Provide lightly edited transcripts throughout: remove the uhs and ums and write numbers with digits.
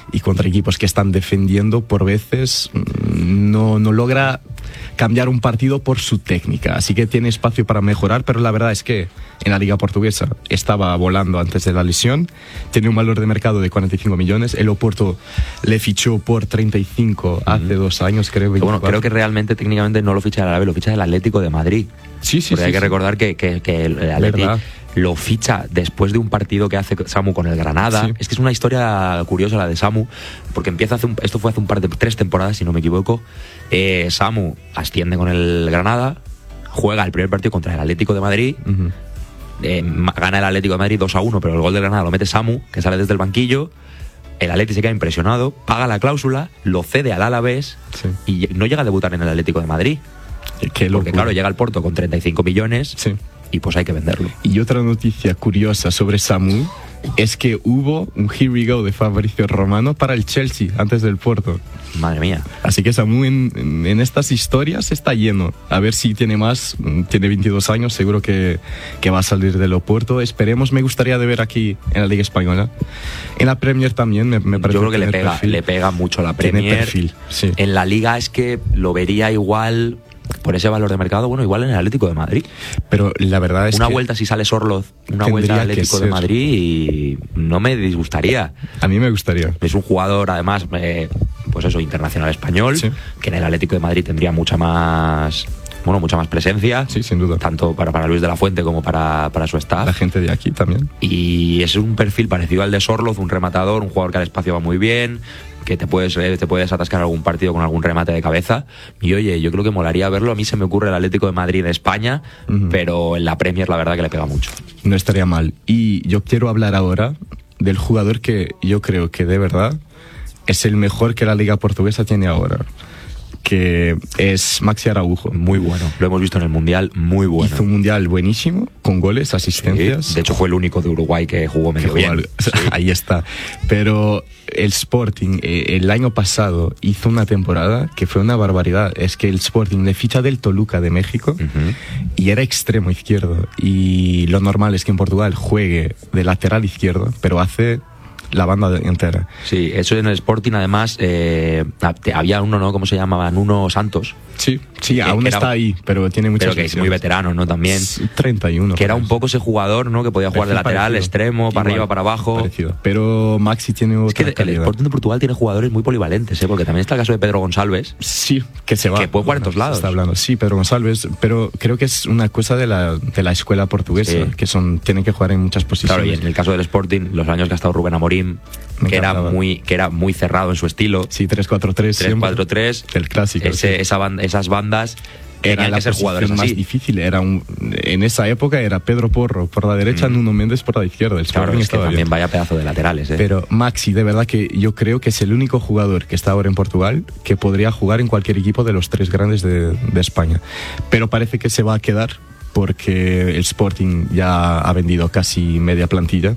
y contra equipos que están defendiendo, por veces no logra cambiar un partido por su técnica, así que tiene espacio para mejorar, pero la verdad es que en la Liga Portuguesa estaba volando antes de la lesión, tiene un valor de mercado de 45 millones, el Oporto le fichó por 35 hace 2 años, creo. 24. Bueno, creo que realmente técnicamente no lo ficha el Árabe, lo ficha el Atlético de Madrid. Sí, porque hay que recordar que el Atlético lo ficha después de un partido que hace Samu con el Granada. Sí. Es que es una historia curiosa la de Samu, porque esto fue hace 3 temporadas, si no me equivoco. Samu asciende con el Granada, juega el primer partido contra el Atlético de Madrid, gana el Atlético de Madrid 2-1, pero el gol del Granada lo mete Samu, que sale desde el banquillo. El Atlético se queda impresionado, paga la cláusula, lo cede al Alavés y no llega a debutar en el Atlético de Madrid. Porque claro, llega al Porto con 35 millones y pues hay que venderlo. Y otra noticia curiosa sobre Samu es que hubo un Here We Go de Fabrizio Romano para el Chelsea antes del Porto. Madre mía. Así que Samu en estas historias está lleno. A ver si tiene más. Tiene 22 años, seguro que va a salir del Oporto. Esperemos, me gustaría de ver aquí en la Liga Española. En la Premier también me parece. Yo creo que le pega mucho la Premier. Tiene perfil, sí. En la Liga es que lo vería igual, por ese valor de mercado, bueno, igual en el Atlético de Madrid. Pero la verdad es una que vuelta si sale Sorloz, una vuelta al Atlético de Madrid y no me disgustaría. A mí me gustaría. Es un jugador, además, pues eso, internacional español, que en el Atlético de Madrid tendría mucha más presencia. Sí, sin duda. Tanto para Luis de la Fuente como para su staff. La gente de aquí también. Y es un perfil parecido al de Sorloz, un rematador, un jugador que al espacio va muy bien, que te puedes atascar algún partido con algún remate de cabeza. Y oye, yo creo que molaría verlo. A mí se me ocurre el Atlético de Madrid de España, pero en la Premier la verdad que le pega mucho. No estaría mal. Y yo quiero hablar ahora del jugador que yo creo que de verdad es el mejor que la Liga Portuguesa tiene ahora, que es Maxi Araujo. Muy bueno, lo hemos visto en el Mundial, muy bueno. Hizo un Mundial buenísimo, con goles, asistencias. Sí, de hecho fue el único de Uruguay que jugó medio bien. Sí. Ahí está. Pero el Sporting el año pasado hizo una temporada que fue una barbaridad. Es que el Sporting le ficha del Toluca de México y era extremo izquierdo. Y lo normal es que en Portugal juegue de lateral izquierdo, pero hace la banda entera. Sí, eso en el Sporting además había uno, ¿no? ¿Cómo se llamaban? Nuno Santos. Sí, aún está ahí, pero tiene muchas Pero que es muy veterano, ¿no? También. 31. Que era un poco ese jugador, ¿no? Que podía jugar de lateral, extremo, para arriba, para abajo. Parecido. Pero Maxi tiene otra calidad. El Sporting de Portugal tiene jugadores muy polivalentes, ¿eh? Porque también está el caso de Pedro Gonçalves. Sí, que se va. Que puede jugar en todos lados. Está hablando. Sí, Pedro Gonçalves, pero creo que es una cosa de la escuela portuguesa, que tienen que jugar en muchas posiciones. Claro, y en el caso del Sporting, los años que ha estado Rubén Amorim, que era muy cerrado en su estilo. Sí, 3-4-3. 3-4-3. El clásico. Esas bandas tenían que ser jugadores más así. Difícil. En esa época era Pedro Porro por la derecha, Nuno Méndez por la izquierda. Claro, es que también vaya pedazo de laterales. Pero Maxi, de verdad que yo creo que es el único jugador que está ahora en Portugal que podría jugar en cualquier equipo de los 3 grandes de España. Pero parece que se va a quedar, porque el Sporting ya ha vendido casi media plantilla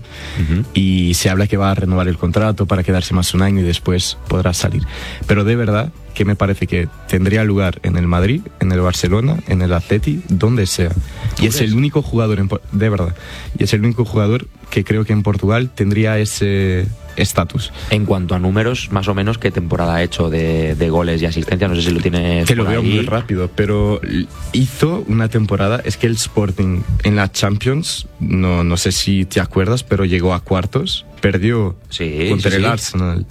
y se habla que va a renovar el contrato para quedarse más un año y después podrá salir. Pero de verdad que me parece que tendría lugar en el Madrid, en el Barcelona, en el Atleti, donde sea. Y es el único jugador, de verdad, y es el único jugador que creo que en Portugal tendría ese estatus. En cuanto a números, más o menos, ¿qué temporada ha hecho de goles y asistencias? No sé si lo tiene. Te lo veo muy rápido, pero hizo una temporada. Es que el Sporting en la Champions, no sé si te acuerdas, pero llegó a cuartos, perdió contra el Arsenal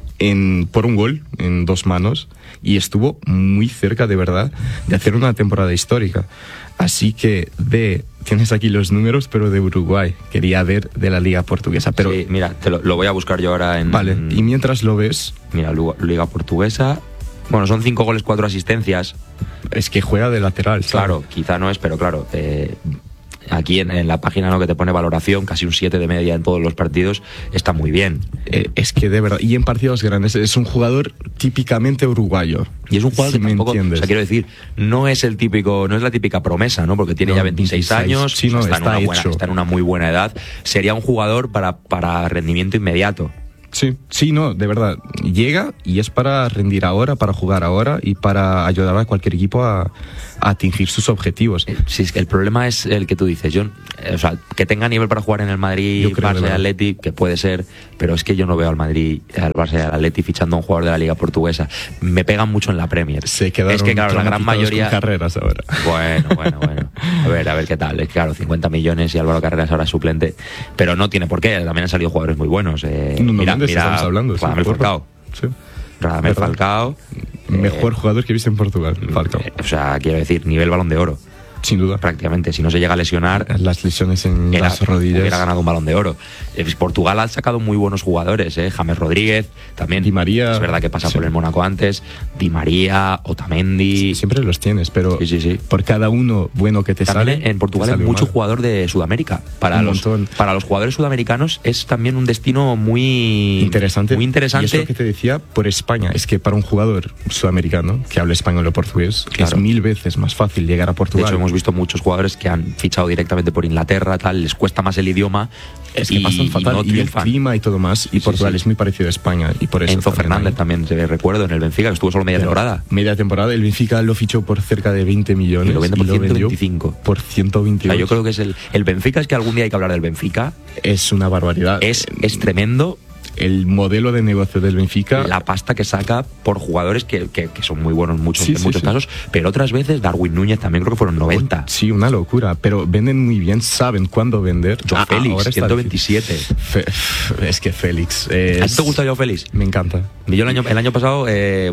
por un gol en 2 manos y estuvo muy cerca, de verdad, de hacer una temporada histórica. Así que tienes aquí los números, pero de Uruguay. Quería ver de la Liga Portuguesa. Pero, sí, mira, lo voy a buscar yo ahora en... Vale, y mientras lo ves... Mira, Liga Portuguesa... Bueno, son 5 goles, 4 asistencias. Es que juega de lateral, ¿sabes? Claro, quizá no es, pero claro... Aquí en la página, ¿no?, que te pone valoración, casi un 7 de media en todos los partidos, está muy bien. Es que de verdad, y en partidos grandes, es un jugador típicamente uruguayo. Y es un jugador que tampoco, entiendes. O sea, quiero decir, no es la típica promesa, ¿no? Porque tiene ya 26 años, sí, está en una muy buena edad. Sería un jugador para rendimiento inmediato. Sí, no, de verdad. Llega y es para rendir ahora, para jugar ahora y para ayudar a cualquier equipo a atingir sus objetivos. Sí, es que el problema es el que tú dices. O sea, que tenga nivel para jugar en el Madrid, Barça y Atleti, que puede ser, pero es que yo no veo al Madrid, al Barça y al Atleti fichando a un jugador de la Liga Portuguesa. Me pegan mucho en la Premier. Se quedaron, es que claro, la gran mayoría con Carreras ahora. Bueno. A ver qué tal. Es que claro, 50 millones y Álvaro Carreras ahora es suplente, pero no tiene por qué. También han salido jugadores muy buenos. Mira, estamos hablando. Radamel Falcao. Sí. Radamel Falcao. Mejor jugador que he visto en Portugal, Falcao. O sea, quiero decir, nivel Balón de Oro. Sin duda. Prácticamente. Si no se llega a lesionar, las lesiones en las rodillas, hubiera ganado un Balón de Oro. Portugal ha sacado muy buenos jugadores, James Rodríguez, también Di María. Es verdad que pasa por el Mónaco antes. Di María, Otamendi. Sí, siempre los tienes, pero sí. por cada uno bueno que te también sale. En Portugal hay mucho jugador de Sudamérica. Para los jugadores sudamericanos es también un destino muy interesante. Muy interesante. Y es lo que te decía por España. Es que para un jugador sudamericano que hable español o portugués, claro, es 1000 veces más fácil llegar a Portugal. De hecho, hemos visto muchos jugadores que han fichado directamente por Inglaterra, les cuesta más el idioma. Es que pasan fatal, y el clima y todo más, y Portugal es muy parecido a España, y por eso Enzo Fernández también recuerdo en el Benfica, que estuvo solo media temporada. El Benfica lo fichó por cerca de 20 millones y lo vende por 125. Por 128. O sea, yo creo que es el Benfica, es que algún día hay que hablar del Benfica. Es una barbaridad. Es tremendo. El modelo de negocio del Benfica, la pasta que saca por jugadores que son muy buenos en muchos casos, pero otras veces Darwin Núñez también creo que fueron 90. Sí, una locura, pero venden muy bien, saben cuándo vender. Joao Félix, 127. Es que Félix ¿A ti te gusta Joao Félix? Me encanta. Yo el año pasado,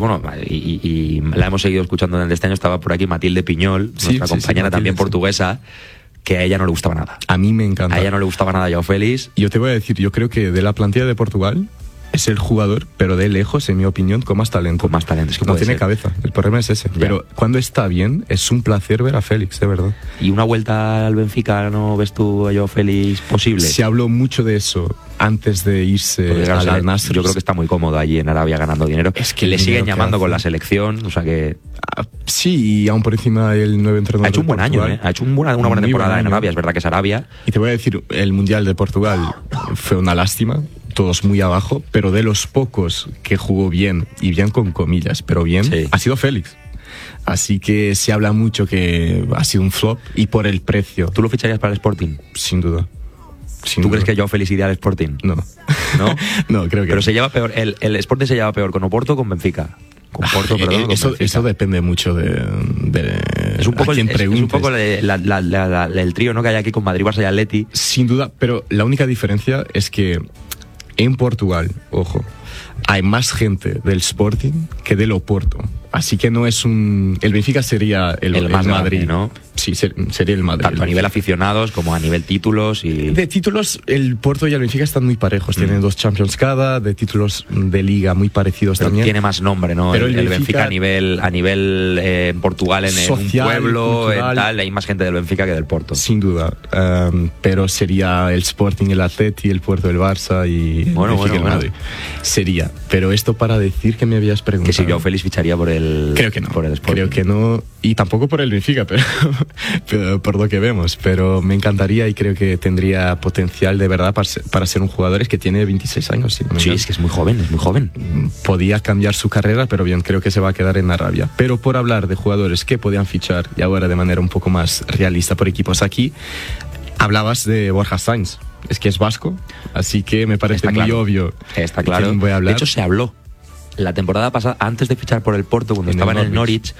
y la hemos seguido escuchando desde este año, estaba por aquí Matilde Piñol, nuestra compañera también portuguesa, que a ella no le gustaba nada. A mí me encanta. A ella no le gustaba nada Joao Félix. Yo te voy a decir, yo creo que de la plantilla de Portugal es el jugador, pero de lejos, en mi opinión, con más talento. Con más talento, es que no tiene cabeza. El problema es ese. Ya. Pero cuando está bien, es un placer ver a Félix, de verdad. ¿Y una vuelta al Benfica no ves tú a Joao Félix posible? Se habló mucho de eso antes de irse al Al-Nassr. Yo creo que está muy cómodo allí en Arabia ganando dinero. Es que le siguen llamando con la selección, o sea que... Sí, y aún por encima el nuevo entrenador. Ha hecho un buen año, ha hecho una buena temporada en Arabia. Es verdad que es Arabia. Y te voy a decir, el Mundial de Portugal fue una lástima, todos muy abajo, pero de los pocos que jugó bien, y bien con comillas, pero bien, ha sido Félix. Así que se habla mucho que ha sido un flop, y por el precio. ¿Tú lo ficharías para el Sporting? Sin duda. ¿Tú crees que Joao Félix iría al Sporting? No. ¿No? No, creo que pero se lleva peor, el Sporting se lleva peor con Oporto o con Benfica. Con Porto, perdón, eso depende mucho de es un poco, a quien preguntes. Es un poco el trío, ¿no?, que hay aquí con Madrid, Barça y Atleti. Sin duda, pero la única diferencia es que en Portugal, ojo, hay más gente del Sporting que del Oporto. Así que no es un... El Benfica sería el más Madrid, grande, ¿no? Sí, sería el Madrid. Tanto a nivel aficionados como a nivel títulos y... De títulos, el Porto y el Benfica están muy parejos. Tienen 2 Champions cada, de títulos de Liga muy parecidos pero también. Tiene más nombre, ¿no? Pero el Benfica a nivel en Portugal, social, un pueblo, cultural, tal, hay más gente del Benfica que del Porto. Sin duda. Pero sería el Sporting, el Atleti, el Porto, el Barça y el Benfica, el Madrid. Sería. Pero esto para decir que me habías preguntado. Que si Joao Félix ficharía por el... Creo que no. Por el Sporting. Creo que no. Y tampoco por el Benfica, pero por lo que vemos. Pero me encantaría y creo que tendría potencial de verdad para ser un jugador. Es que tiene 26 años. Sí, es que es muy joven, Podía cambiar su carrera, pero bien, creo que se va a quedar en Arabia. Pero por hablar de jugadores que podían fichar, y ahora de manera un poco más realista por equipos aquí, hablabas de Borja Sainz. Es que es vasco, así que me parece muy obvio. Está claro. Voy a hablar. De hecho, se habló. La temporada pasada, antes de fichar por el Porto, cuando estaba en el Norwich,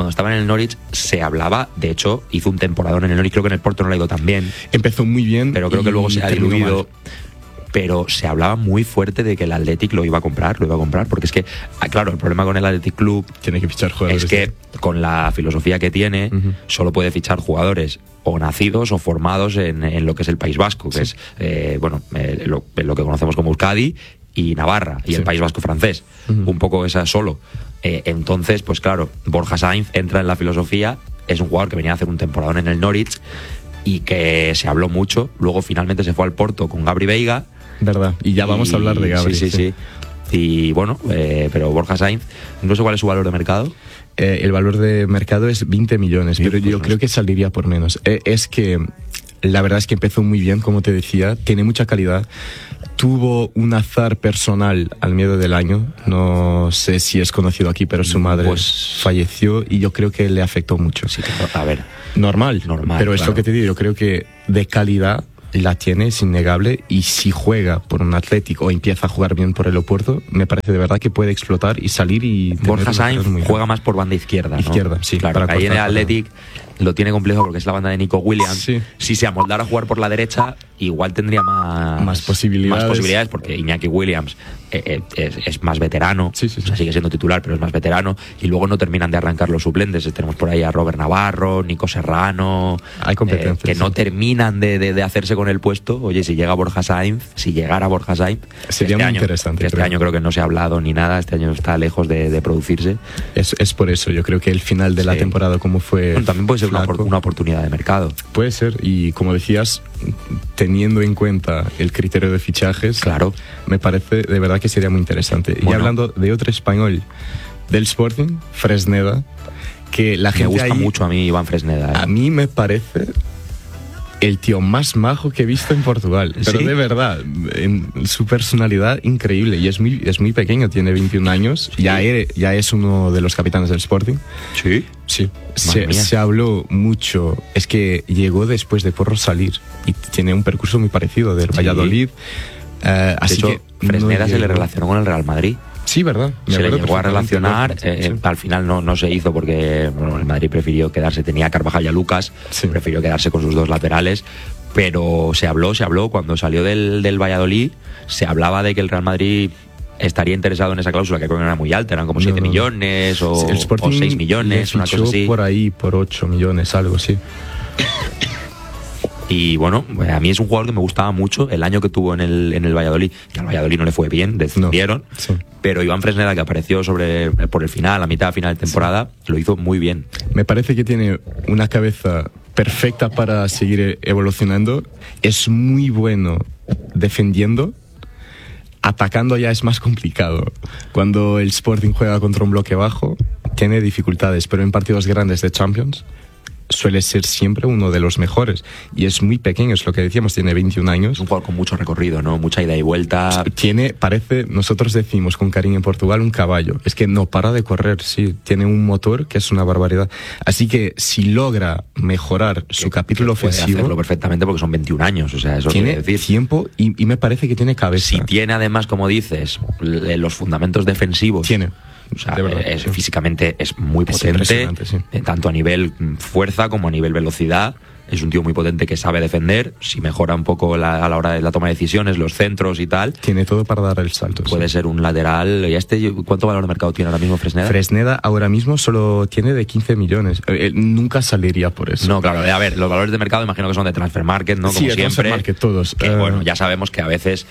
se hablaba, de hecho, hizo un temporadón en el Norwich, creo que en el Porto no le ha ido tan bien. Empezó muy bien, pero creo que luego se ha diluido. Pero se hablaba muy fuerte de que el Athletic lo iba a comprar, porque es que, claro, el problema con el Athletic Club tiene que fichar jugadores. Es que con la filosofía que tiene, solo puede fichar jugadores o nacidos o formados en lo que es el País Vasco, que es lo que conocemos como Euskadi y Navarra y el País Vasco francés, un poco esa solo. Entonces, pues claro, Borja Sainz entra en la filosofía, es un jugador que venía a hacer un temporadón en el Norwich y que se habló mucho, luego finalmente se fue al Porto con Gabri Veiga. Verdad, y ya vamos a hablar de Gabri. Sí. Y bueno, pero Borja Sainz, no sé cuál es su valor de mercado. El valor de mercado es 20 millones, pero yo creo que saldría por menos. Es que la verdad es que empezó muy bien, como te decía, tiene mucha calidad. Tuvo un azar personal al medio del año, no sé si es conocido aquí, pero su madre falleció y yo creo que le afectó mucho. Sí, a ver. Normal, pero es lo que te digo, yo creo que de calidad la tiene, es innegable, y si juega por un Athletic o empieza a jugar bien por el Oporto, me parece de verdad que puede explotar y salir y... Borja Sainz juega más por banda izquierda, ¿no? Izquierda, sí. Claro, ahí en el Athletic lo tiene complejo porque es la banda de Nico Williams. Sí. Si se amoldara a jugar por la derecha, igual tendría más posibilidades porque Iñaki Williams es más veterano, sí. O sea, sigue siendo titular, pero es más veterano, y luego no terminan de arrancar los suplentes. Tenemos por ahí a Robert Navarro, Nico Serrano, hay competencias, que no terminan de hacerse con el puesto. Oye, si llegara Borja Sainz, sería muy interesante. Este año creo que no se ha hablado ni nada, este año está lejos de producirse. Es por eso, yo creo que el final de la temporada, como fue... Bueno, también puede ser una oportunidad de mercado. Puede ser, y como decías, teniendo en cuenta el criterio de fichajes, claro, me parece de verdad que sería muy interesante. Bueno. Y hablando de otro español del Sporting, Fresneda, que la gente... Me gusta mucho a mí Iván Fresneda. A mí me parece el tío más majo que he visto en Portugal, pero ¿sí? De verdad, en su personalidad increíble, y es muy pequeño, tiene 21 años, ¿sí? ya es uno de los capitanes del Sporting. Sí. Se habló mucho, es que llegó después de Porro salir y tiene un percurso muy parecido del Valladolid. Así de hecho, que Fresneda se le relacionó con el Real Madrid. Sí, ¿verdad? Se le llegó a relacionar, al final no se hizo porque el Madrid prefirió quedarse, tenía a Carvajal y a Lucas, prefirió quedarse con sus dos laterales, pero se habló cuando salió del Valladolid, se hablaba de que el Real Madrid estaría interesado en esa cláusula, que creo que era muy alta, eran como 7 millones o 6 millones, una cosa así. Por ahí, por 8 millones, algo así. Y bueno, a mí es un jugador que me gustaba mucho el año que tuvo en el Valladolid, que al Valladolid no le fue bien, descendieron, pero Iván Fresneda, que apareció por el final, a mitad final de temporada, lo hizo muy bien. Me parece que tiene una cabeza perfecta para seguir evolucionando, es muy bueno defendiendo. Atacando ya es más complicado. Cuando el Sporting juega contra un bloque bajo, tiene dificultades, pero en partidos grandes de Champions suele ser siempre uno de los mejores. Y es muy pequeño, es lo que decíamos, tiene 21 años. Es un jugador con mucho recorrido, ¿no? Mucha ida y vuelta. Parece, nosotros decimos con cariño en Portugal, un caballo. Es que no para de correr, sí. Tiene un motor que es una barbaridad. Así que si logra mejorar su capítulo ofensivo... Puede hacerlo perfectamente porque son 21 años, o sea, eso tiene quiere decir tiempo y me parece que tiene cabeza. Si tiene además, como dices, los fundamentos defensivos... Tiene. O sea, físicamente es muy potente, tanto a nivel fuerza como a nivel velocidad. Es un tío muy potente que sabe defender. Si mejora un poco a la hora de la toma de decisiones, los centros y tal, tiene todo para dar el salto. Puede ser un lateral. ¿Y cuánto valor de mercado tiene ahora mismo Fresneda? Fresneda ahora mismo solo tiene de 15 millones. Nunca salería por eso. No, claro. A ver, los valores de mercado imagino que son de Transfer Market, ¿no? Como sí, siempre. Transfer Market, todos. Que, bueno, ya sabemos que a veces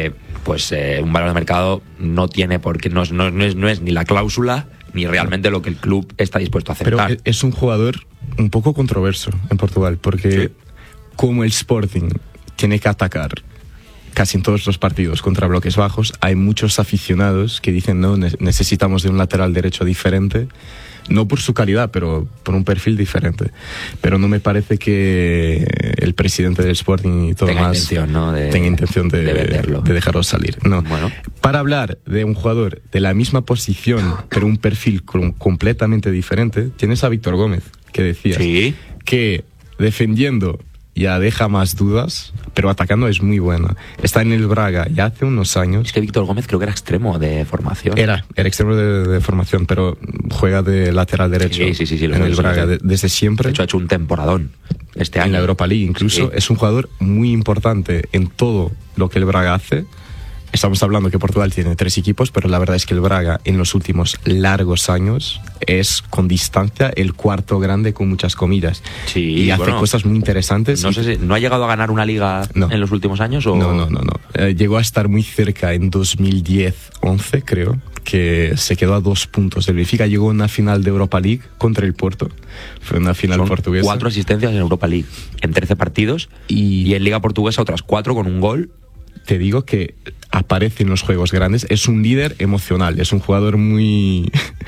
un valor de mercado no tiene porque no es ni la cláusula ni realmente lo que el club está dispuesto a aceptar. Pero es un jugador un poco controverso en Portugal, porque como el Sporting tiene que atacar casi en todos los partidos contra bloques bajos, hay muchos aficionados que dicen no, necesitamos de un lateral derecho diferente, no por su calidad, pero por un perfil diferente. Pero no me parece que el presidente del Sporting y todo tenga más intención, ¿no? tenga intención de dejarlo salir. No. Bueno. Para hablar de un jugador de la misma posición, pero un perfil completamente diferente, tienes a Víctor Gómez, que decías que defendiendo ya deja más dudas, pero atacando es muy bueno. Está en el Braga ya hace unos años. Es que Víctor Gómez creo que era extremo de formación. Era extremo de formación, pero juega de lateral derecho en el Braga desde siempre. De hecho, ha hecho un temporadón este año. En la Europa League incluso. Es un jugador muy importante en todo lo que el Braga hace. Estamos hablando que Portugal tiene 3 equipos, pero la verdad es que el Braga en los últimos largos años es con distancia el cuarto grande con muchas comillas. Y hace cosas muy interesantes. No sé si no ha llegado a ganar una liga en los últimos años. ¿O? No. Llegó a estar muy cerca en 2010-11, creo, que se quedó a 2 puntos del Benfica. Llegó a una final de Europa League contra el Porto. Fue una final portuguesa. 4 asistencias en Europa League en 13 partidos y en Liga Portuguesa otras 4 con un gol. Te digo que aparece en los juegos grandes, es un líder emocional, es un jugador muy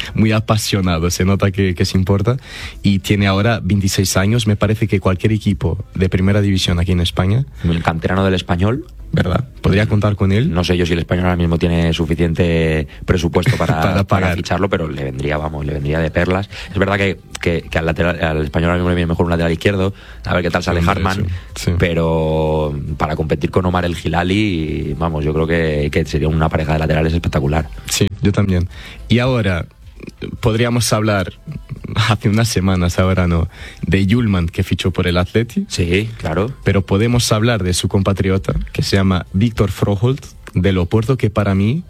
muy apasionado, se nota que se importa, y tiene ahora 26 años. Me parece que cualquier equipo de primera división aquí en España, el canterano del Español, ¿verdad?, podría contar con él. No sé yo si el Español ahora mismo tiene suficiente presupuesto para ficharlo, pero le vendría de perlas. Es verdad que al Español ahora mismo le viene mejor un lateral izquierdo, a ver qué tal sale Hartman, sí. Pero para competir con Omar El Hilali, vamos, yo creo que sería una pareja de laterales espectacular. Sí, yo también. Y ahora podríamos hablar, hace unas semanas, ahora no, de Hjulmand, que fichó por el Atleti. Sí, claro. Pero podemos hablar de su compatriota, que se llama Víctor Froholt, del Oporto, que para mí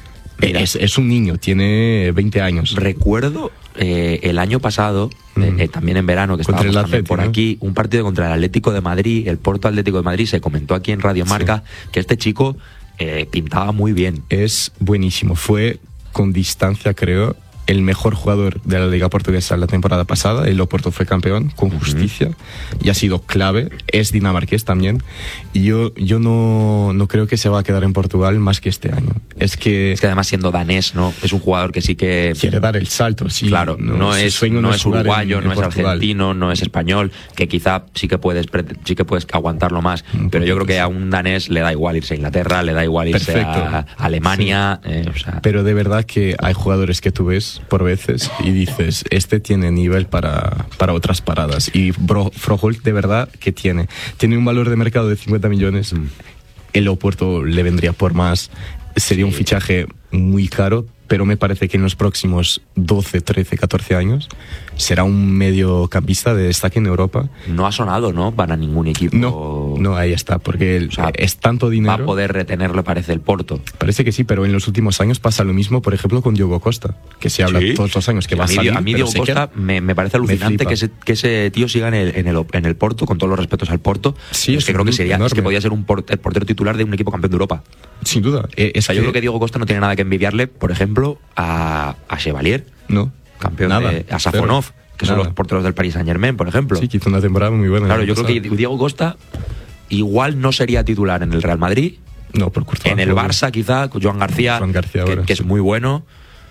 es un niño, tiene 20 años. Recuerdo el año pasado, también en verano, que estábamos también por aquí, un partido contra el Atlético de Madrid, el Porto Atlético de Madrid. Se comentó aquí en Radio Marca que este chico pintaba muy bien. Es buenísimo, fue con distancia, creo, el mejor jugador de la Liga Portuguesa la temporada pasada. El Oporto fue campeón con justicia y ha sido clave. Es dinamarqués también. Y yo no creo que se va a quedar en Portugal más que este año. Es que además, siendo danés, ¿no? Es un jugador que sí que quiere dar el salto. Sí, claro, no es uruguayo, no es argentino, no es español, que quizá sí que puedes aguantarlo más. Pero yo creo que a un danés le da igual irse a Inglaterra, le da igual irse a Alemania. Sí. Pero de verdad que hay jugadores que tú ves por veces y dices, este tiene nivel para otras paradas, y Froholt de verdad que tiene un valor de mercado de 50 millones. El Oporto le vendría por más, sería un fichaje muy caro, pero me parece que en los próximos 12, 13, 14 años será un mediocampista de destaque en Europa. No ha sonado, ¿no?, para ningún equipo. No, ahí está, porque es tanto dinero. Va a poder retenerlo, parece, el Porto. Parece que sí, pero en los últimos años pasa lo mismo, por ejemplo, con Diogo Costa, que se habla todos los años que va a salir. A mí Diogo Costa me parece alucinante que ese tío siga en el Porto, con todos los respetos al Porto. Sí, es que creo que podría ser el portero titular de un equipo campeón de Europa. Sin duda. Yo creo que Diogo Costa no tiene nada que envidiarle, por ejemplo, a Chevalier. No. Campeón a Safonov, que son los porteros del Paris Saint-Germain, por ejemplo. Sí, que hizo una temporada muy buena. Claro, yo creo que Diego Costa igual no sería titular en el Real Madrid. No, por Courtois. En el Barça, quizá, con Joan García que es muy bueno.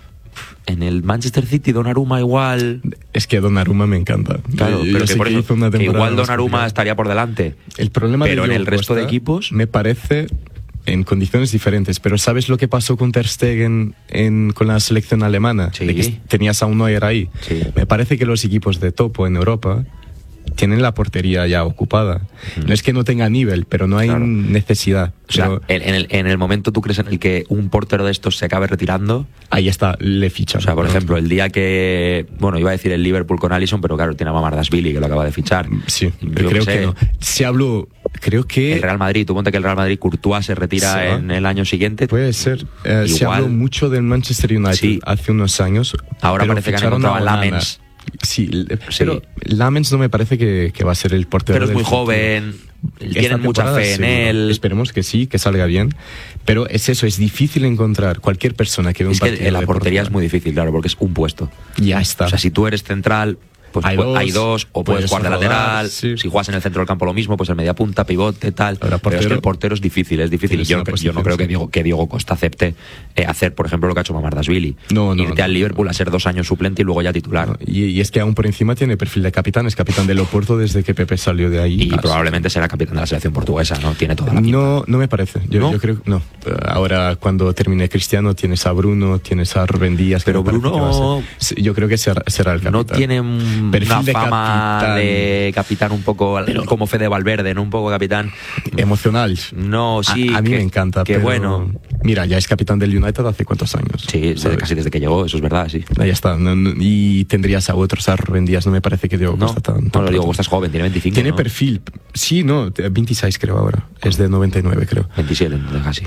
En el Manchester City, Donnarumma igual. Es que Donnarumma me encanta. Claro, pero que igual Donnarumma estaría por delante. El problema pero en el resto de equipos me parece en condiciones diferentes. Pero ¿sabes lo que pasó con Ter Stegen con la selección alemana? Sí. De que tenías a un Neuer ahí. Sí. Me parece que los equipos de topo en Europa tienen la portería ya ocupada. No es que no tenga nivel, pero no hay necesidad. O sea, en el momento, ¿tú crees en el que un portero de estos se acabe retirando? Ahí está, le fichan. O sea, por ejemplo, el día que... Bueno, iba a decir el Liverpool con Alisson, pero claro, tiene a Mamardashvili, que lo acaba de fichar. Sí, creo que no. Se habló... Creo que... El Real Madrid, tú ponte que el Real Madrid, Courtois se retira en el año siguiente. Puede ser. Se habló mucho del Manchester United hace unos años. Ahora parece que han encontrado a Lamens. Sí, pero Lamens no me parece que va a ser el portero. Pero es muy joven, tienen mucha fe en él. Esperemos que sí, que salga bien. Pero es eso, es difícil encontrar cualquier persona que ve un partido. Es que la portería es muy difícil, claro, porque es un puesto. Ya está. O sea, si tú eres central, pues hay dos, o puedes jugar de lateral. Sí. Si juegas en el centro del campo, lo mismo, pues el media punta, pivote, tal. Pero es que el portero es difícil. Y yo no creo que Diego Costa acepte hacer, por ejemplo, lo que ha hecho Mamardashvili. Irte al Liverpool a ser 2 años suplente y luego ya titular. No. Y es que aún por encima tiene perfil de capitán. Es capitán del Oporto desde que Pepe salió de ahí. Y probablemente será capitán de la selección portuguesa, ¿no? Tiene toda la pinta. No me parece. Yo creo no. Ahora, cuando termine Cristiano, tienes a Bruno, tienes a Rubén Díaz. Pero Bruno... Yo creo que será el capitán. No tiene una fama de capitán un poco como Fede Valverde, ¿no? Un poco capitán emocional. No, sí. A mí me encanta. Qué bueno. Mira, ya es capitán del United hace cuántos años. Sí, casi desde que llegó, eso es verdad, sí. Ya está. Y tendrías a otros, a Rubén Díaz. No me parece que Diego Costa tan Diego Costa es joven, tiene 25. Tiene perfil. Sí, 26 creo ahora. Es de 99 creo. 27, casi.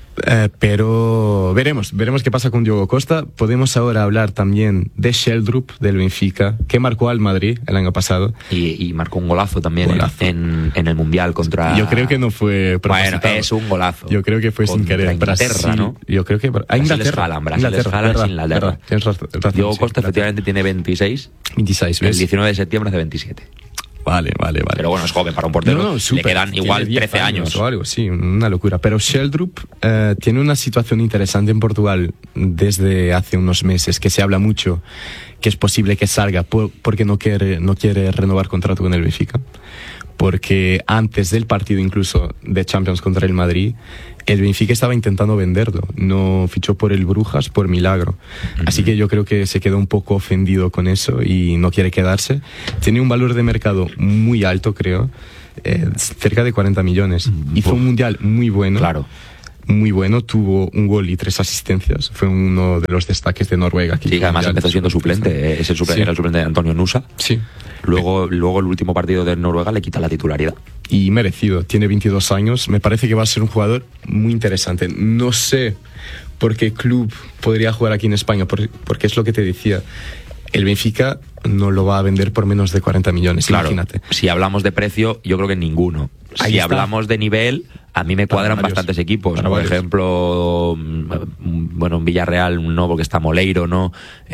Pero veremos qué pasa con Diogo Costa. Podemos ahora hablar también de Sheldrup del Benfica, que marcó al Madrid el año pasado y marcó un golazo también en el Mundial contra... Yo creo que no fue propositado. Bueno, es un golazo. Yo creo que fue sin querer. Inglaterra, Brasil, ¿no? Yo creo que Inglaterra. Diogo Costa efectivamente tiene 26. 26, ¿ves? El 19 de septiembre hace 27. Vale. Pero bueno, es joven para un portero. Le quedan igual 13 años. O algo, sí, una locura. Pero Sheldrup tiene una situación interesante en Portugal desde hace unos meses, que se habla mucho que es posible que salga porque no quiere renovar contrato con el Benfica. Porque antes del partido incluso de Champions contra el Madrid, el Benfica estaba intentando venderlo. No fichó por el Brujas por milagro. Así que yo creo que se quedó un poco ofendido con eso y no quiere quedarse. Tiene un valor de mercado muy alto, creo. Cerca de 40 millones. Hizo un mundial muy bueno. Claro. Muy bueno, tuvo un gol y 3 asistencias. Fue uno de los destaques de Noruega. Sí, además empezó siendo suplente. Es el suplente, era el suplente de Antonio Nusa. Sí. Luego el último partido de Noruega le quita la titularidad. Y merecido, tiene 22 años. Me parece que va a ser un jugador muy interesante. No sé por qué club podría jugar aquí en España, porque es lo que te decía. El Benfica no lo va a vender por menos de 40 millones, claro, imagínate. Si hablamos de precio, yo creo que ninguno. Si hablamos de nivel, a mí me cuadran bastantes equipos. Por ejemplo, bueno, en Villarreal no, porque está Moleiro, ¿no?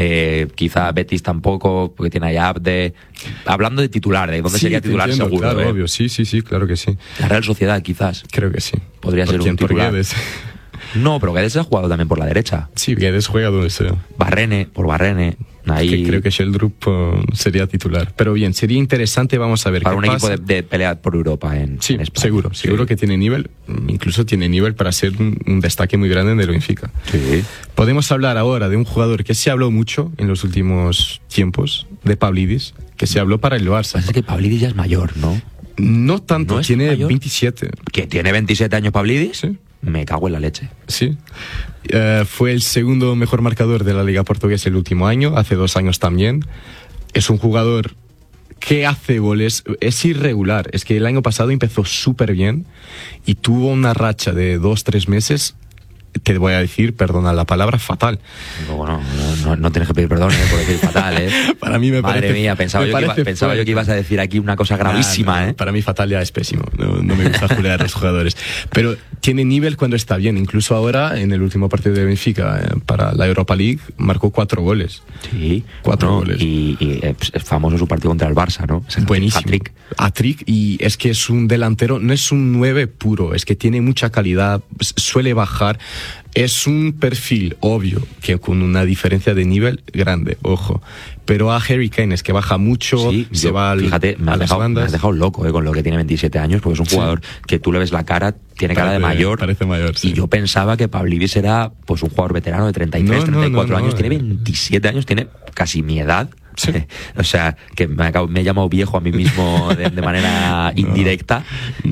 Quizá Betis tampoco, porque tiene ahí Abde. Hablando de titular, ¿de dónde sería titular? Entiendo, seguro? Claro, obvio, sí, claro que sí. La Real Sociedad, quizás. Creo que sí. Podría ser un titular. No, pero Guedes ha jugado también por la derecha. Sí, Guedes juega donde sea. Barrene. Ahí... Creo que Sheldrup sería titular. Pero bien, sería interesante, vamos a ver para qué un pasa. Equipo de pelear por Europa en España. Seguro que tiene nivel. Incluso tiene nivel para ser un destaque muy grande en el Benfica. Sí. Podemos hablar ahora de un jugador que se habló mucho en los últimos tiempos, de Pavlidis, que se habló para el Barça. Parece que Pavlidis ya es mayor, ¿no? No tanto, ¿No tiene mayor? 27. ¿Que tiene 27 años Pavlidis? Sí. Me cago en la leche. Sí. Fue el segundo mejor marcador de la Liga Portuguesa el último año, hace 2 años también. Es un jugador que hace goles, es irregular. Es que el año pasado empezó súper bien y tuvo una racha de 2-3 meses, te voy a decir, perdona la palabra, fatal. Bueno, no tienes que pedir perdón por decir fatal, Para mí me parece... Madre mía, pensaba yo que ibas a decir aquí una cosa gravísima, no, Para mí fatal ya es pésimo. No me gusta jugar a los jugadores. Pero tiene nivel cuando está bien. Incluso ahora, en el último partido de Benfica, para la Europa League, marcó 4 goles. Sí. 4 goles. Y es famoso su partido contra el Barça, ¿no? Buenísimo. Hat-trick. Y es que es un delantero, no es un 9 puro, es que tiene mucha calidad, suele bajar. Es un perfil obvio, que con una diferencia de nivel grande, ojo. Pero a Harry Kane es que baja mucho, va fíjate, me has dejado loco con lo que tiene 27 años, porque es un jugador que tú le ves la cara, tiene cara de mayor. Parece mayor, sí. Y yo pensaba que Pavlidis era pues un jugador veterano de 33, 34 años, tiene 27 años, tiene casi mi edad. Sí. O sea, que me he llamado viejo a mí mismo de manera indirecta,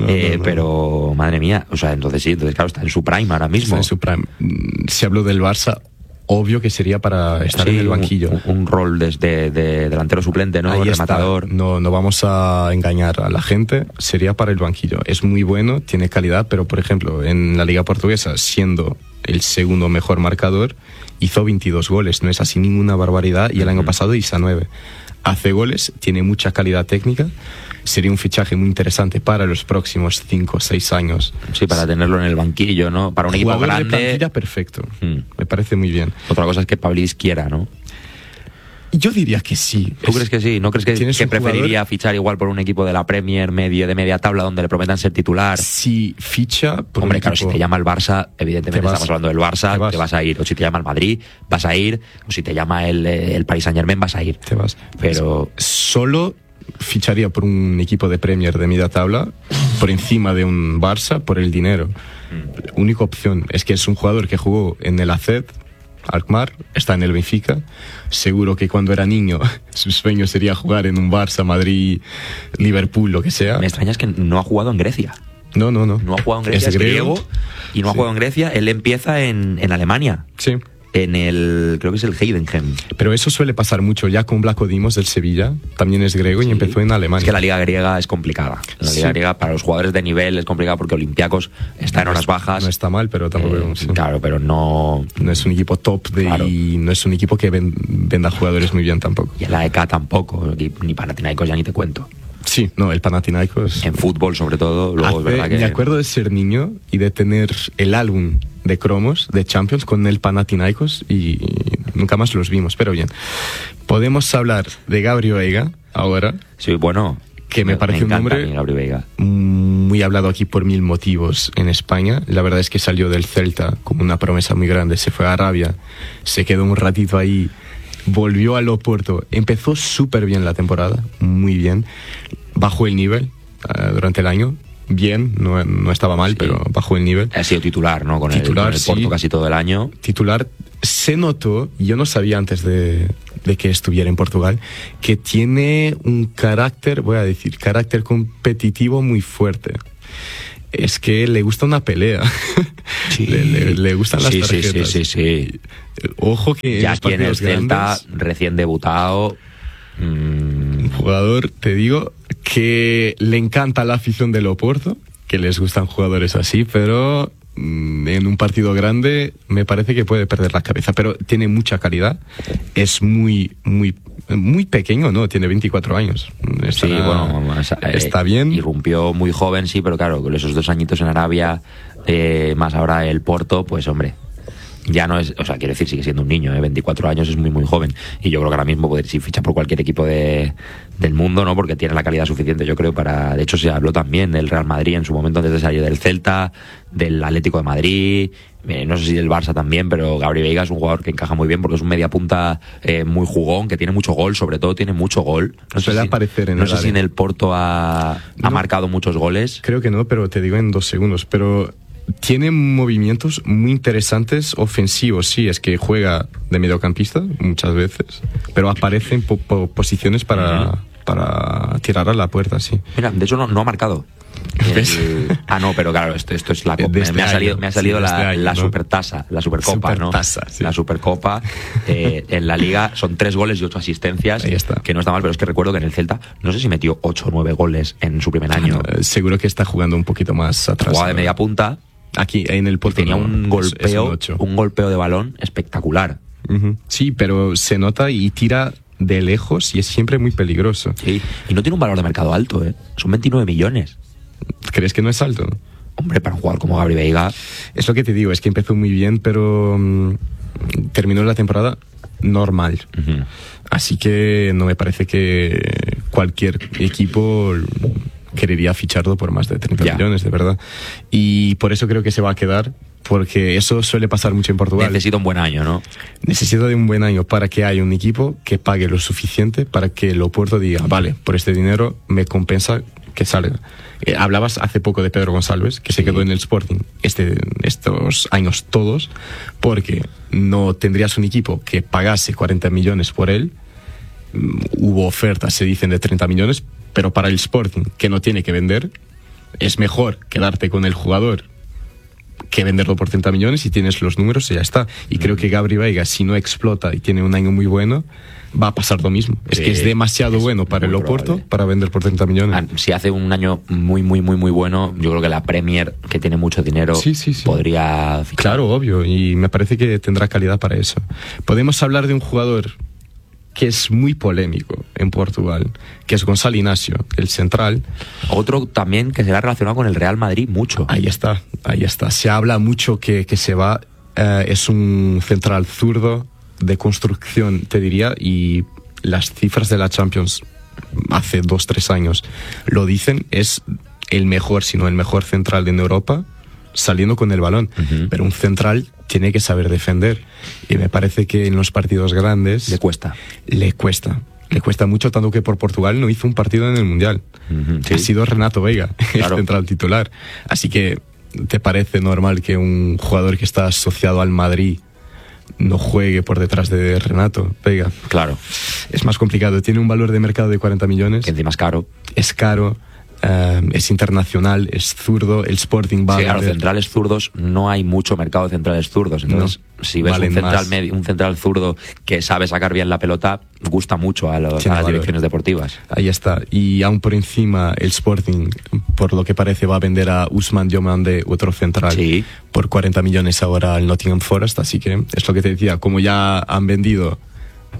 pero madre mía, o sea, entonces claro, está en su prime ahora mismo. Está en su prime. Se habló del Barça, obvio que sería para estar en el banquillo. Un rol de delantero suplente, ¿no? Rematador. No vamos a engañar a la gente, sería para el banquillo. Es muy bueno, tiene calidad, pero por ejemplo, en la Liga Portuguesa, siendo el segundo mejor marcador, hizo 22 goles, no es así ninguna barbaridad, y el año pasado hizo 9. Hace goles, tiene mucha calidad técnica, sería un fichaje muy interesante para los próximos 5 o 6 años. Sí, para tenerlo en el banquillo, ¿no? Para un equipo grande. De plantilla perfecto, me parece muy bien. Otra cosa es que Pavlidis quiera, ¿no? Yo diría que sí. ¿Tú crees que sí? ¿No crees que preferiría fichar igual por un equipo de la Premier de media tabla donde le prometan ser titular? Si ficha por Hombre, claro, si te llama el Barça, evidentemente estamos hablando del Barça, te vas a ir. O si te llama el Madrid, vas a ir. O si te llama el Paris Saint-Germain, vas a ir. Te vas. Pero solo ficharía por un equipo de Premier de media tabla por encima de un Barça por el dinero. Única opción. Es que es un jugador que jugó en el AZ, Alkmaar, está en el Benfica. Seguro que cuando era niño su sueño sería jugar en un Barça, Madrid, Liverpool, lo que sea. Me extraña es que no ha jugado en Grecia. No ha jugado en Grecia, es griego y no ha jugado en Grecia. Él empieza en Alemania. Sí. Creo que es el Heidenheim. Pero eso suele pasar mucho ya con Vlaco Dimos del Sevilla, también es griego y empezó en Alemania. Es que la liga griega es complicada. La liga griega para los jugadores de nivel es complicada porque Olympiacos está en horas bajas. No está mal, pero tampoco... Claro, pero no es un equipo top y no es un equipo que venda jugadores muy bien tampoco. Y en la EK tampoco, ni Panathinaikos ya ni te cuento. Sí, no, el Panathinaikos... En fútbol, sobre todo, luego es verdad que... Me acuerdo de ser niño y de tener el álbum de cromos de Champions con el Panathinaikos y nunca más los vimos, pero bien. Podemos hablar de Gabri Veiga ahora. Sí, bueno, que me parece un nombre Gabri Veiga. Muy hablado aquí por mil motivos en España. La verdad es que salió del Celta como una promesa muy grande, se fue a Arabia, se quedó un ratito ahí, volvió al Oporto, empezó súper bien la temporada, muy bien, bajó el nivel durante el año. Bien, no estaba mal, sí, pero bajó el nivel. Ha sido titular, ¿no? Con el Porto sí, casi todo el año. Titular. Se notó, yo no sabía antes de que estuviera en Portugal, que tiene un carácter, voy a decir, carácter competitivo muy fuerte. Es que le gusta una pelea. Sí. le gustan las tarjetas. Sí. Ojo que ya aquí en el Celta, recién debutado... Un jugador, te digo, que le encanta la afición del Oporto, que les gustan jugadores así, pero en un partido grande me parece que puede perder la cabeza, pero tiene mucha calidad, es muy pequeño, ¿no? Tiene 24 años. Está bien. Irrumpió muy joven, sí, pero claro, con esos 2 añitos en Arabia, más ahora el Porto, pues hombre... Ya no es, o sea, quiero decir, sigue siendo un niño, 24 años es muy muy joven, y yo creo que ahora mismo puede fichar por cualquier equipo del mundo, ¿no? Porque tiene la calidad suficiente, yo creo, para... De hecho, se habló también del Real Madrid en su momento antes de salir del Celta, del Atlético de Madrid, no sé si del Barça también, pero Gabri Veiga es un jugador que encaja muy bien porque es un media punta muy jugón, que tiene mucho gol, sobre todo tiene mucho gol. No sé si en el Porto ha marcado muchos goles. Creo que no, pero te digo en 2 segundos, pero... Tiene movimientos muy interesantes ofensivos, sí, es que juega de mediocampista muchas veces, pero aparece en posiciones para tirar a la puerta, sí. Mira, de hecho no ha marcado. No, pero claro, esto es la Copa. Me ha salido la Supertasa, la Supercopa, ¿no? Sí. La Supercopa. En la Liga son 3 goles y 8 asistencias, que no está mal, pero es que recuerdo que en el Celta, no sé si metió 8 o 9 goles en su primer año. Seguro que está jugando un poquito más atrás. Jugaba de media punta. Aquí en el Porto tenía un golpeo de balón espectacular. Sí, pero se nota y tira de lejos y es siempre muy peligroso. Sí, y no tiene un valor de mercado alto, son 29 millones. ¿Crees que no es alto? Hombre, para un jugador como Gabri Veiga... Es lo que te digo, es que empezó muy bien, pero terminó la temporada normal. Así que no me parece que cualquier equipo querería ficharlo por más de 30 millones, de verdad. Y por eso creo que se va a quedar, porque eso suele pasar mucho en Portugal. Necesita un buen año, ¿no? Necesita de un buen año para que haya un equipo que pague lo suficiente para que el Oporto diga, vale, por este dinero me compensa que salga. Hablabas hace poco de Pedro Gonçalves, que se quedó en el Sporting estos años todos, porque no tendrías un equipo que pagase 40 millones por él. Hubo ofertas, se dicen, de 30 millones, pero para el Sporting, que no tiene que vender, es mejor quedarte con el jugador que venderlo por 30 millones y tienes los números y ya está. Y creo que Gabri Veiga, si no explota y tiene un año muy bueno, va a pasar lo mismo. Es que es demasiado bueno para el Oporto para vender por 30 millones. Si hace un año muy bueno, yo creo que la Premier, que tiene mucho dinero, podría fichar. Claro, obvio, y me parece que tendrá calidad para eso. Podemos hablar de un jugador que es muy polémico en Portugal, que es Gonçalo Inácio, el central. Otro también que se va relacionado con el Real Madrid mucho. Ahí está. Se habla mucho que se va. Es un central zurdo de construcción, te diría, y las cifras de la Champions hace 2-3 años lo dicen, es el mejor, si no el mejor central en Europa saliendo con el balón. Pero un central tiene que saber defender, y me parece que en los partidos grandes le cuesta mucho, tanto que por Portugal no hizo un partido en el Mundial. Ha sido Renato Veiga, el central titular. Así que, ¿te parece normal que un jugador que está asociado al Madrid no juegue por detrás de Renato Veiga? Claro. Es más complicado, tiene un valor de mercado de 40 millones. Que encima es caro. Es caro. Es internacional, es zurdo, el Sporting va a claro, centrales zurdos, no hay mucho mercado de centrales zurdos, entonces si ves un central zurdo que sabe sacar bien la pelota, gusta mucho a las direcciones deportivas. Ahí está, y aún por encima el Sporting, por lo que parece, va a vender a Ousmane Diomandé, otro central, por 40 millones ahora al Nottingham Forest, así que es lo que te decía, como ya han vendido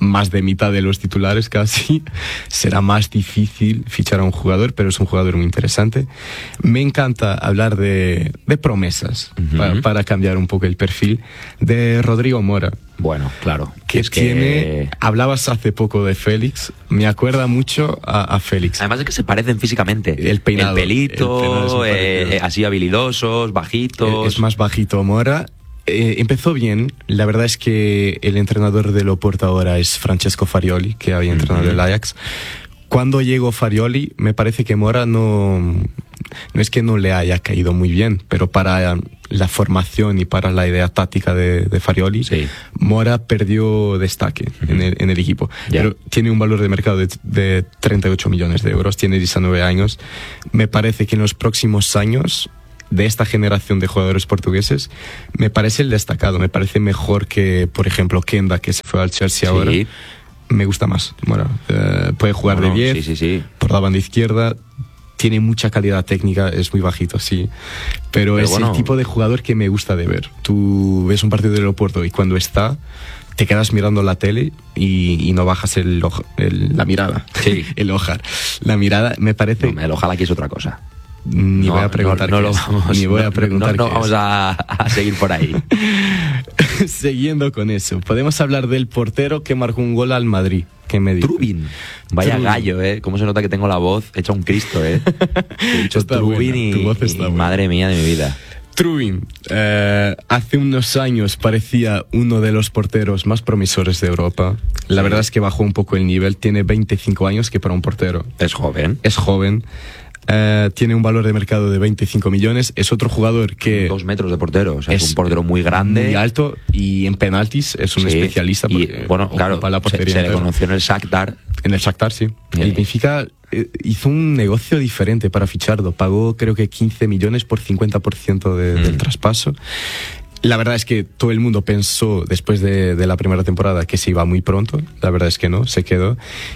más de mitad de los titulares casi, será más difícil fichar a un jugador, pero es un jugador muy interesante. Me encanta hablar de promesas, para cambiar un poco el perfil, de Rodrigo Mora. Bueno, claro. Hablabas hace poco de Félix, me acuerda mucho a Félix. Además es que se parecen físicamente. El peinado. El pelito, así habilidosos, bajitos. Es más bajito Mora. Empezó bien. La verdad es que el entrenador del Oporto ahora es Francesco Farioli, que había entrenado el Ajax. Cuando llegó Farioli, me parece que Mora no es que no le haya caído muy bien, pero para la formación y para la idea táctica de Farioli, sí, Mora perdió destaque en el equipo. Yeah. Pero tiene un valor de mercado de 38 millones de euros, tiene 19 años. Me parece que en los próximos años, de esta generación de jugadores portugueses, me parece el destacado. Me parece mejor que, por ejemplo, Kenda, que se fue al Chelsea ahora. Me gusta más. Bueno, puede jugar de 10 por la banda izquierda. Tiene mucha calidad técnica, es muy bajito, sí. Pero es el tipo de jugador que me gusta de ver. Tú ves un partido del Oporto y cuando está, te quedas mirando la tele y no bajas la mirada. Sí. El ojar. La mirada me parece... No, el ojalá que es otra cosa. Ni voy a preguntar vamos a seguir por ahí. Siguiendo con eso, podemos hablar del portero que marcó un gol al Madrid. ¿Qué me dices? Trubin. Vaya gallo, cómo se nota que tengo la voz hecha un Cristo, He dicho Trubin y madre mía de mi vida. Trubin, hace unos años parecía uno de los porteros más promisores de Europa. La verdad es que bajó un poco el nivel. Tiene 25 años, que para un portero es joven. Tiene un valor de mercado de 25 millones. Es otro jugador que... 2 metros de portero, o sea, es un portero muy grande, muy alto, y en penaltis es un especialista. Y bueno, claro, la portería se le conoció en el Shakhtar. En el Shakhtar, sí. El Benfica hizo un negocio diferente para ficharlo. Pagó creo que 15 millones por 50% del traspaso. La verdad es que todo el mundo pensó después de la primera temporada que se iba muy pronto. La verdad es que no, se quedó.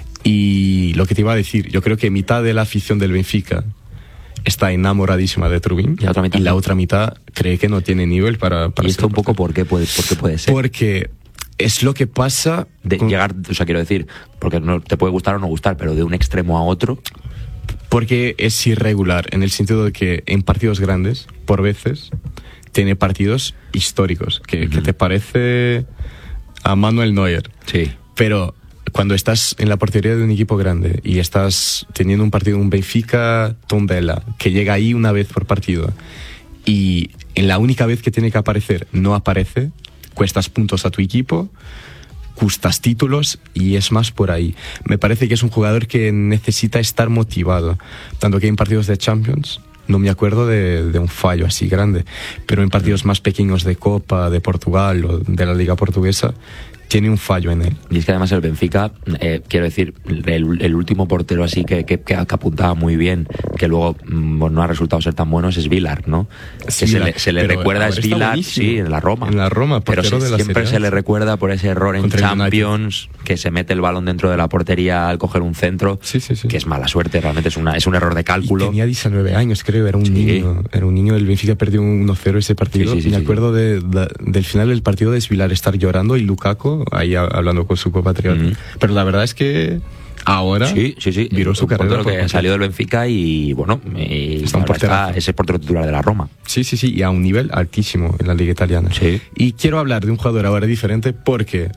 Y lo que te iba a decir, yo creo que mitad de la afición del Benfica está enamoradísima de Trubin, y la otra mitad cree que no tiene nivel para ¿Y esto un poco por qué puede ser? Porque es lo que pasa llegar, o sea, quiero decir, porque no te puede gustar o no gustar, pero de un extremo a otro. Porque es irregular, en el sentido de que en partidos grandes, por veces, tiene partidos históricos, que te parece a Manuel Neuer. Sí. Pero cuando estás en la portería de un equipo grande y estás teniendo un partido, un Benfica Tondela, que llega ahí una vez por partido, y en la única vez que tiene que aparecer no aparece, cuestas puntos a tu equipo, custas títulos, y es más por ahí. Me parece que es un jugador que necesita estar motivado, tanto que en partidos de Champions no me acuerdo de un fallo así grande, pero en partidos más pequeños de Copa, de Portugal o de la Liga Portuguesa, tiene un fallo en él. Y es que además el Benfica, quiero decir, el último portero así que apuntaba muy bien, que luego no ha resultado ser tan bueno, es Vilar, ¿no? Sí, se le recuerda a Vilar, sí, en la Roma. En la Roma, pero siempre se le recuerda por ese error en Champions, que se mete el balón dentro de la portería al coger un centro, que es mala suerte, realmente es un error de cálculo. Y tenía 19 años, creo, era un niño. El Benfica perdió 1-0 ese partido. Me acuerdo del final del partido de Vilar estar llorando y Lukaku ahí hablando con su compatriota. Pero la verdad es que ahora viró su carrera. Que salió del Benfica y bueno, es el portero titular de la Roma. Sí, y a un nivel altísimo en la liga italiana. Sí. Y quiero hablar de un jugador ahora diferente porque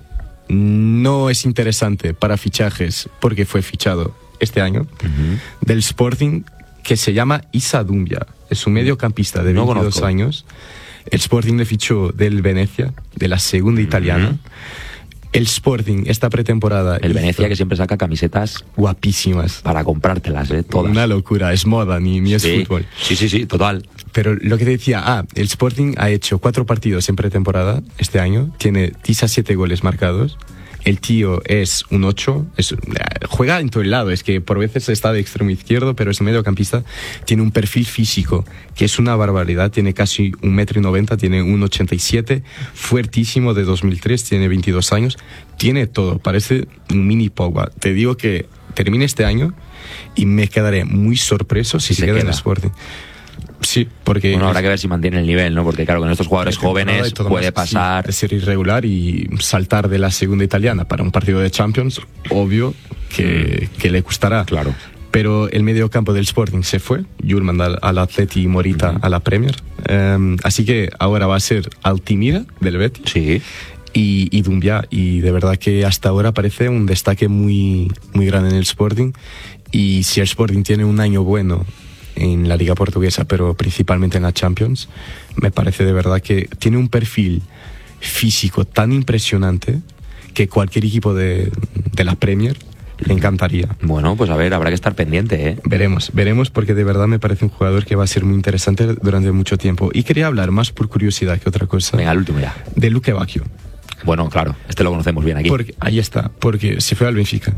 no es interesante para fichajes, porque fue fichado este año del Sporting, que se llama Issa Doumbia. Es un mediocampista de 22 años. El Sporting le fichó del Venecia, de la segunda italiana. El Sporting, esta pretemporada... El Venecia, que siempre saca camisetas guapísimas para comprártelas, todas. Una locura, es moda, ni es fútbol. Sí, total. Pero lo que te decía, el Sporting ha hecho 4 partidos en pretemporada este año, tiene 17 goles marcados. El tío es un 8, juega en todo el lado, es que por veces está de extremo izquierdo, pero es mediocampista. Tiene un perfil físico que es una barbaridad, tiene casi 1,90 m, tiene 1,87, fuertísimo, de 2003, tiene 22 años, tiene todo, parece un mini Pogba. Te digo que termine este año y me quedaré muy sorpreso si se queda en el Sporting. Sí, porque... Bueno, habrá que ver si mantiene el nivel, ¿no? Porque claro, con estos jugadores jóvenes puede pasar... de ser irregular y saltar de la segunda italiana para un partido de Champions, obvio que le costará. Claro. Pero el mediocampo del Sporting se fue, Jurman al Atleti y Morita a la Premier. Así que ahora va a ser Altimira del Betis. Sí. Y Doumbia, y de verdad que hasta ahora parece un destaque muy, muy grande en el Sporting. Y si el Sporting tiene un año bueno en la Liga Portuguesa, pero principalmente en la Champions, me parece de verdad que tiene un perfil físico tan impresionante que cualquier equipo de la Premier le encantaría. Bueno, pues a ver, habrá que estar pendiente, ¿eh? Veremos, porque de verdad me parece un jugador que va a ser muy interesante durante mucho tiempo. Y quería hablar, más por curiosidad que otra cosa, venga, el último ya, de Luque Bacchio. Bueno, claro, este lo conocemos bien aquí. Ahí está, porque se fue al Benfica.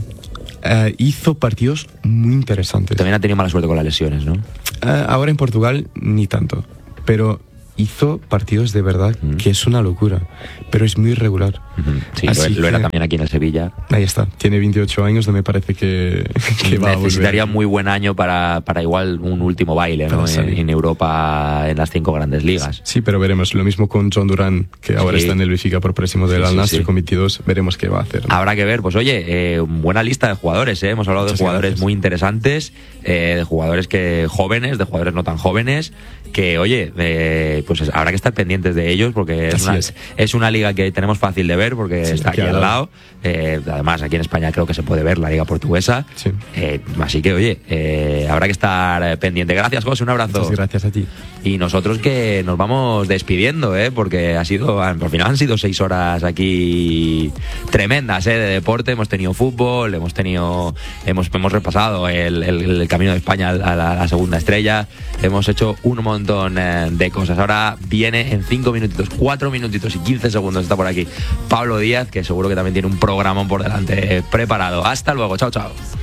Hizo partidos muy interesantes. También ha tenido mala suerte con las lesiones, ¿no? Ahora en Portugal ni tanto, pero hizo partidos de verdad que es una locura, pero es muy irregular. Sí, lo era también aquí en el Sevilla. Ahí está, tiene 28 años, no me parece que va a volver. Necesitaría un muy buen año para igual un último baile, ¿no? En Europa, en las 5 grandes ligas. Sí, pero veremos. Lo mismo con John Duran, que ahora está en el Benfica por próximo del Al Nassr con 22. Veremos qué va a hacer. Habrá que ver. Pues oye, buena lista de jugadores, ¿eh? Hemos hablado de jugadores muy interesantes, de jugadores jóvenes, de jugadores no tan jóvenes, que oye, pues habrá que estar pendientes de ellos, porque es una liga que tenemos fácil de ver, porque está aquí al lado. Además, aquí en España creo que se puede ver la liga portuguesa. Sí. Así que oye, habrá que estar pendiente. Gracias, José, un abrazo. Muchas gracias a ti. Y nosotros que nos vamos despidiendo, porque al final han sido 6 horas aquí tremendas, de deporte. Hemos tenido fútbol, hemos repasado el camino de España a la segunda estrella, hemos hecho un montón de cosas. Ahora viene en 5 minutitos, 4 minutitos y 15 segundos, está por aquí Pablo Díaz, que seguro que también tiene un programón por delante preparado. Hasta luego, chao, chao.